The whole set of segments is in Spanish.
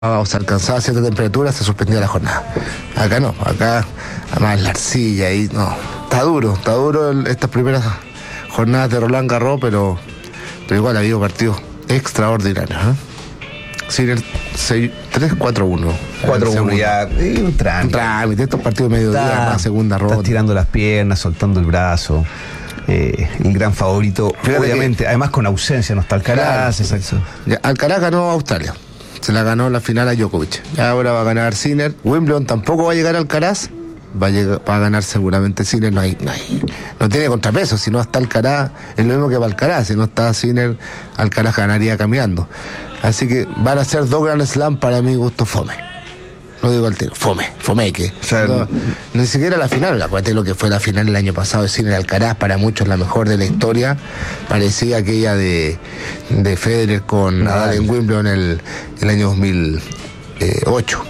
o se alcanzaba cierta temperatura, se suspendía la jornada. Acá no, acá además la arcilla y no. Está duro estas primeras jornadas de Roland Garros, pero igual ha habido partidos extraordinarios. Ciner 3-4-1. 4-1 ya, un trámite. Un trámite, estos partidos de mediodía, la segunda ronda. Estás tirando las piernas, soltando el brazo. El gran favorito, fíjate, obviamente, además con ausencia, no está Alcaraz. Claro, exacto. Alcaraz ganó a Australia. Se la ganó en la final a Djokovic. Ahora va a ganar Sinner. Wimbledon tampoco va a llegar Alcaraz. Va a ganar seguramente Sinner. No tiene contrapeso. Si no está Alcaraz, es lo mismo que para Alcaraz. Si no está Sinner, Alcaraz ganaría caminando. Así que van a ser dos Grand Slam para mi gusto fome. Lo digo al tiro, fome que. O sea, ni siquiera la final, acuérdate lo que fue la final el año pasado de Sinner Alcaraz, para muchos la mejor de la historia. Parecía aquella de Federer con Nadal en Wimbledon el año 2008.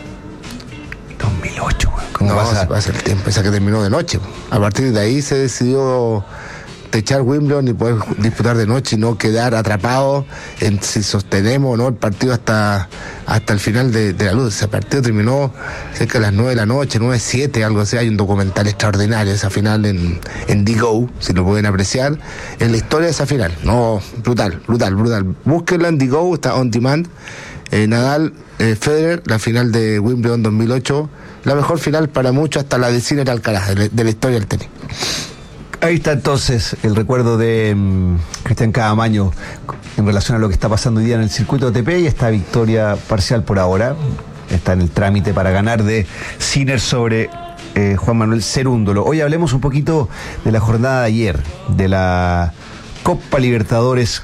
2008, ¿cómo pasa el tiempo? Esa que terminó de noche. A partir de ahí se decidió techar Wimbledon y poder disputar de noche y no quedar atrapado en si sostenemos o no el partido hasta el final de la luz. Ese partido terminó cerca de las 9 de la noche, 9:07, algo así. Hay un documental extraordinario, esa final en Digo, si lo pueden apreciar, en la historia de esa final. No, brutal. Búsquenla en Digo, está on demand. Nadal, Federer, la final de Wimbledon 2008, la mejor final para muchos, hasta la de Sinner Alcaraz, de la historia del tenis. Ahí está entonces el recuerdo de Cristian Caamaño en relación a lo que está pasando hoy día en el circuito ATP y esta victoria parcial por ahora. Está en el trámite para ganar de Sinner sobre Juan Manuel Cerúndolo. Hoy hablemos un poquito de la jornada de ayer, de la Copa Libertadores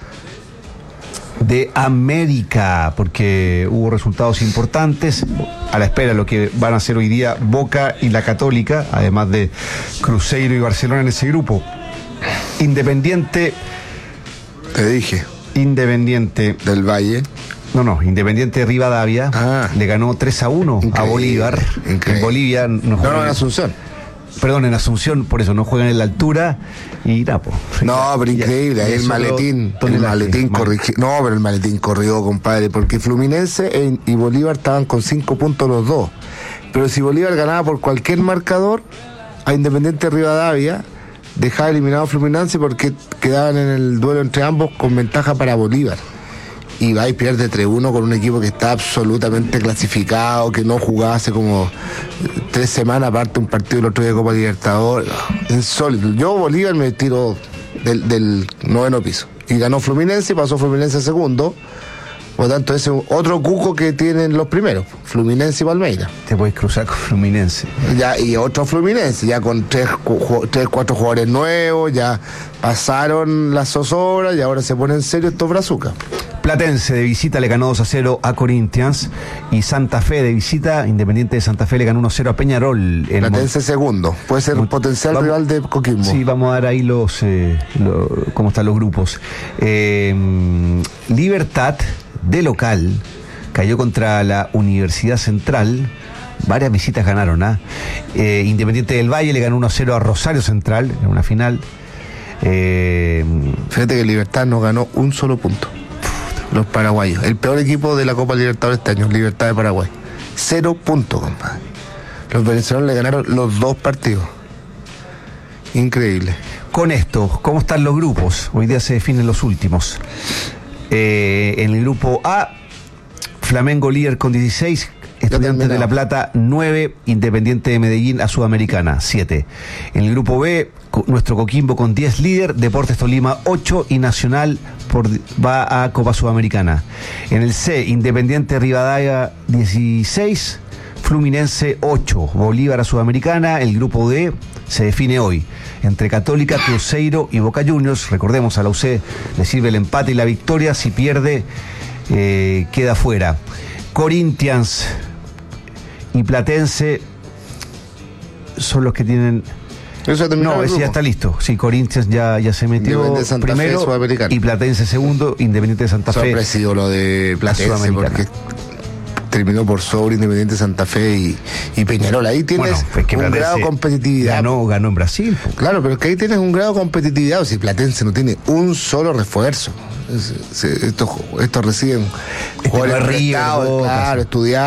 de América, porque hubo resultados importantes a la espera de lo que van a hacer hoy día Boca y la Católica, además de Cruzeiro y Barcelona en ese grupo. Independiente del Valle. Independiente de Rivadavia le ganó 3-1 a Bolívar. Increíble. En Bolivia en Asunción. Perdón, en Asunción, por eso no juegan en la altura y napo. No, pero increíble, ahí el maletín corrigió. No, pero el maletín corrió, compadre, porque Fluminense y Bolívar estaban con 5 puntos los dos. Pero si Bolívar ganaba por cualquier marcador, a Independiente Rivadavia dejaba eliminado a Fluminense porque quedaban en el duelo entre ambos con ventaja para Bolívar. Y va y pierde 3-1 con un equipo que está absolutamente clasificado, que no jugaba hace como 3 semanas, aparte un partido del otro día de Copa Libertadores. Insólito. Yo Bolívar me tiro del 9º piso. Y ganó Fluminense, pasó Fluminense segundo. Por lo tanto, ese es otro cuco que tienen los primeros, Fluminense y Palmeiras. Te puedes cruzar con Fluminense. Ya, y otro Fluminense, ya con 3-4 jugadores nuevos, ya pasaron las zozobras y ahora se pone en serio estos brazucas. Platense de visita le ganó 2-0 a Corinthians y Santa Fe de visita, Independiente de Santa Fe le ganó 1-0 a Peñarol. Platense segundo, puede ser un potencial rival de Coquimbo. Sí, vamos a dar ahí cómo están los grupos. Libertad de local cayó contra la Universidad Central. Varias visitas ganaron. Independiente del Valle le ganó 1-0 a Rosario Central en una final. Fíjate que Libertad no ganó un solo punto. Los paraguayos, el peor equipo de la Copa Libertadores este año, Libertad de Paraguay. 0 puntos, compadre. Los venezolanos le ganaron los 2 partidos. Increíble. Con esto, ¿cómo están los grupos? Hoy día se definen los últimos. En el grupo A, Flamengo líder con 16, Estudiantes de La Plata 9, Independiente de Medellín a Sudamericana 7. En el grupo B, nuestro Coquimbo con 10 líder, Deportes Tolima 8 y Nacional va a Copa Sudamericana. En el C, Independiente Rivadavia 16, Fluminense 8, Bolívar a Sudamericana. El grupo D se define hoy entre Católica, Cruzeiro y Boca Juniors. Recordemos, a la UC le sirve el empate y la victoria. Si pierde, queda fuera. Corinthians y Platense son los que tienen... No, ese ya está listo. Sí, Corinthians ya se metió primero y Platense segundo, Independiente de Santa Fe. Sorpresivo lo de Platense porque terminó por sobre Independiente de Santa Fe y Peñarol. Ahí tienes un grado de competitividad. Ganó en Brasil. Claro, pero es que ahí tienes un grado de competitividad. O si Platense no tiene un solo refuerzo. Estos reciben River, claro, estudiantes.